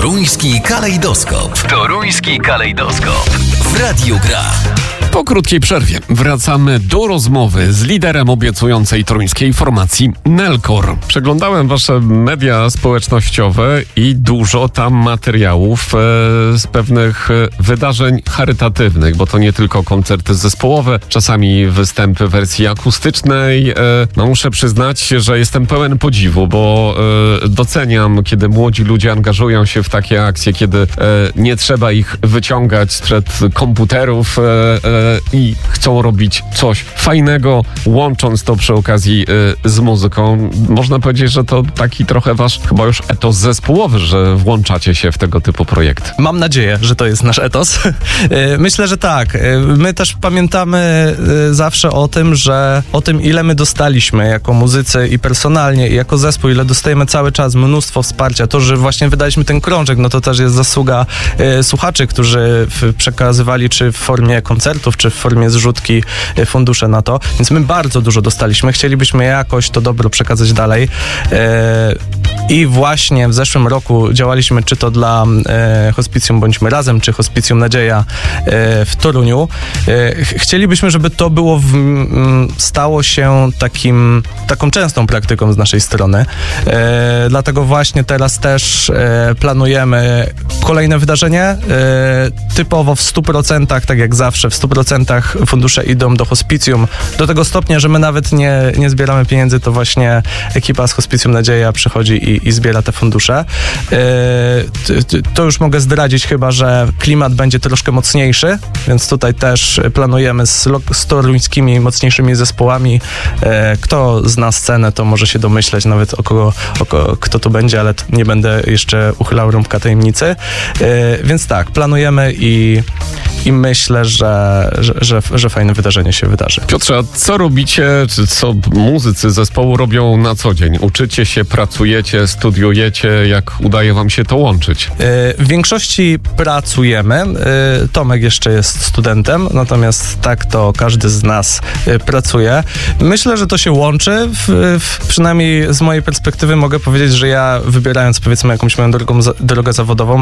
Toruński kalejdoskop. Toruński kalejdoskop. W Radiu Gra. Po krótkiej przerwie wracamy do rozmowy z liderem obiecującej toruńskiej formacji Nelkor. Przeglądałem wasze media społecznościowe i dużo tam materiałów z pewnych wydarzeń charytatywnych, bo to nie tylko koncerty zespołowe, czasami występy w wersji akustycznej. Muszę przyznać, że jestem pełen podziwu, bo doceniam, kiedy młodzi ludzie angażują się w takie akcje, kiedy nie trzeba ich wyciągać sprzed komputerów i chcą robić coś fajnego, łącząc to przy okazji z muzyką. Można powiedzieć, że to taki trochę wasz chyba już etos zespołowy, że włączacie się w tego typu projekty. Mam nadzieję, że to jest nasz etos. Myślę, że tak. My też pamiętamy zawsze o tym, ile my dostaliśmy jako muzycy i personalnie, i jako zespół, ile dostajemy cały czas, mnóstwo wsparcia. To, że właśnie wydaliśmy ten krążek, no to też jest zasługa słuchaczy, którzy przekazywali czy w formie koncertów, czy w formie zrzutki fundusze na to. Więc my bardzo dużo dostaliśmy. Chcielibyśmy jakoś to dobro przekazać dalej. I właśnie w zeszłym roku działaliśmy czy to dla Hospicjum Bądźmy Razem, czy Hospicjum Nadzieja w Toruniu. Chcielibyśmy, żeby to było stało się taką częstą praktyką z naszej strony. Dlatego właśnie teraz też planujemy kolejne wydarzenie. Typowo w 100%, tak jak zawsze, w 100% fundusze idą do Hospicjum. Do tego stopnia, że my nawet nie zbieramy pieniędzy, to właśnie ekipa z Hospicjum Nadzieja przychodzi i zbiera te fundusze. To już mogę zdradzić chyba, że klimat będzie troszkę mocniejszy, więc tutaj też planujemy z toruńskimi mocniejszymi zespołami. Kto zna scenę, to może się domyśleć nawet kto to będzie, ale nie będę jeszcze uchylał rąbka tajemnicy. Więc tak, planujemy i myślę, że fajne wydarzenie się wydarzy. Piotrze, a co robicie, czy co muzycy zespołu robią na co dzień? Uczycie się, pracujecie, studiujecie? Jak udaje wam się to łączyć? W większości pracujemy. Tomek jeszcze jest studentem, natomiast tak to każdy z nas pracuje. Myślę, że to się łączy. Przynajmniej z mojej perspektywy mogę powiedzieć, że ja wybierając powiedzmy jakąś moją drogę zawodową,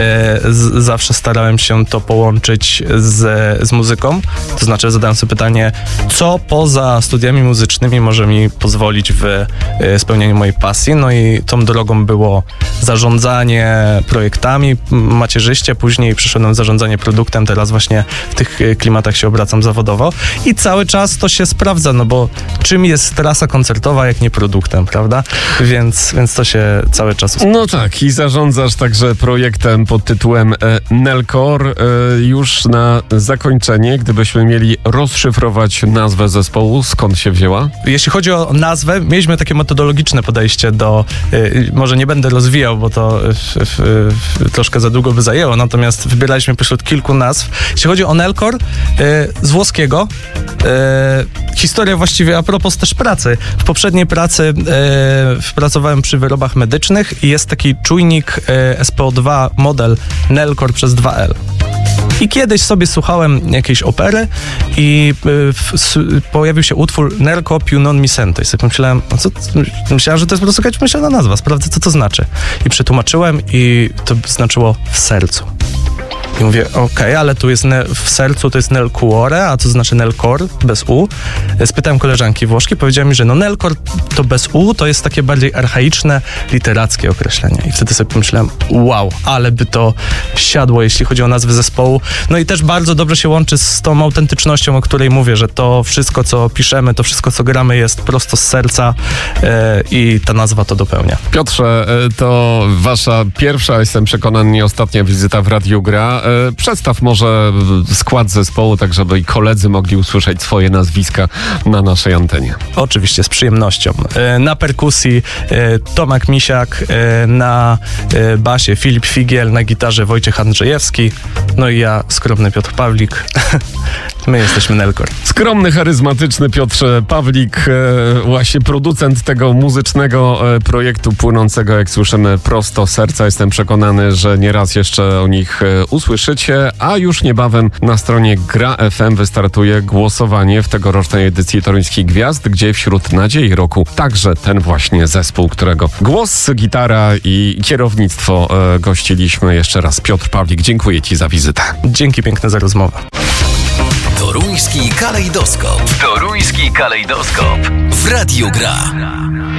zawsze starałem się to połączyć z muzyką. To znaczy zadałem sobie pytanie, co poza studiami muzycznymi może mi pozwolić w spełnieniu mojej pasji. No i tą drogą było zarządzanie projektami, macierzyście, później przyszedłem w zarządzanie produktem, teraz właśnie w tych klimatach się obracam zawodowo i cały czas to się sprawdza, no bo czym jest trasa koncertowa, jak nie produktem, prawda? Więc to się cały czas usprawdza. No tak, i zarządzasz także projektem pod tytułem Nelkor. Już na zakończenie, gdybyśmy mieli rozszyfrować nazwę zespołu, skąd się wzięła? Jeśli chodzi o nazwę, mieliśmy takie metodologiczne podejście do, może nie będę rozwijał, bo to troszkę za długo by zajęło, natomiast wybieraliśmy pośród kilku nazw. Jeśli chodzi o Nelkor, z włoskiego, historia właściwie a propos też pracy. W poprzedniej pracy pracowałem przy wyrobach medycznych i jest taki czujnik SPO2 model Nelkor przez 2L. I kiedyś sobie słuchałem jakiejś opery i pojawił się utwór Nelko più non mi sento. I sobie pomyślałem, myślałem, że to jest po prostu jakaś pomyślana nazwa. Sprawdzę, co to znaczy. I przetłumaczyłem i to znaczyło w sercu. I mówię, okej, ale tu jest w sercu to jest nel cuore, a co znaczy Nelkor bez U. Spytałem koleżanki Włoszki, powiedziała mi, że Nelkor to bez U to jest takie bardziej archaiczne, literackie określenie. I wtedy sobie pomyślałem, wow, ale by to siadło, jeśli chodzi o nazwę zespołu. No i też bardzo dobrze się łączy z tą autentycznością, o której mówię, że to wszystko, co piszemy, to wszystko, co gramy jest prosto z serca i ta nazwa to dopełnia. Piotrze, to wasza pierwsza, jestem przekonany, nie ostatnia wizyta w Radiu Gra. Przedstaw może skład zespołu, tak żeby i koledzy mogli usłyszeć swoje nazwiska na naszej antenie. Oczywiście, z przyjemnością. Na perkusji Tomek Misiak, na basie Filip Figiel, na gitarze Wojciech Andrzejewski, no i ja, skromny Piotr Pawlik. My jesteśmy Nelkor. Skromny, charyzmatyczny Piotr Pawlik, właśnie producent tego muzycznego projektu płynącego, jak słyszymy, prosto z serca. Jestem przekonany, że nieraz jeszcze o nich usłyszymy. słyszycie, a już niebawem na stronie Gra FM wystartuje głosowanie w tegorocznej edycji Toruńskich Gwiazd, gdzie wśród nadziei roku także ten właśnie zespół, którego głos, gitara i kierownictwo gościliśmy. Jeszcze raz Piotr Pawlik, dziękuję Ci za wizytę. Dzięki piękne za rozmowę. Toruński kalejdoskop. Toruński kalejdoskop w Radiu Gra.